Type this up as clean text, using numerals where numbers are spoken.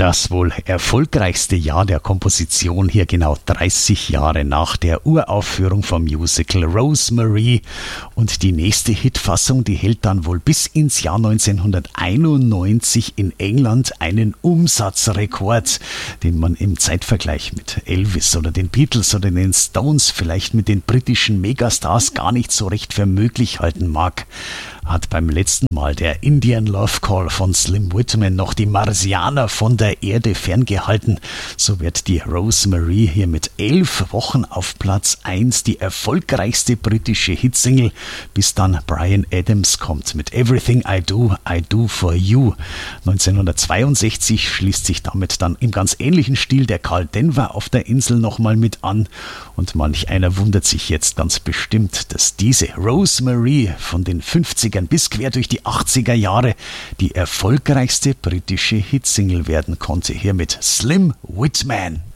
Das wohl erfolgreichste Jahr der Komposition, hier genau 30 Jahre nach der Uraufführung vom Musical Rosemary. Und die nächste Hitfassung, die hält dann wohl bis ins Jahr 1991 in England einen Umsatzrekord, den man im Zeitvergleich mit Elvis oder den Beatles oder den Stones, vielleicht mit den britischen Megastars gar nicht so recht für möglich halten mag. Hat beim letzten Mal der Indian Love Call von Slim Whitman noch die Marsianer von der Erde ferngehalten, so wird die Rosemary hier mit 11 Wochen auf Platz 1 die erfolgreichste britische Hitsingle, bis dann Bryan Adams kommt mit Everything I Do for You. 1962 schließt sich damit dann im ganz ähnlichen Stil der Carl Denver auf der Insel nochmal mit an, und manch einer wundert sich jetzt ganz bestimmt, dass diese Rosemary von den 50ern bis quer durch die 80er Jahre die erfolgreichste britische Hitsingle werden konnte, hier mit Slim Whitman.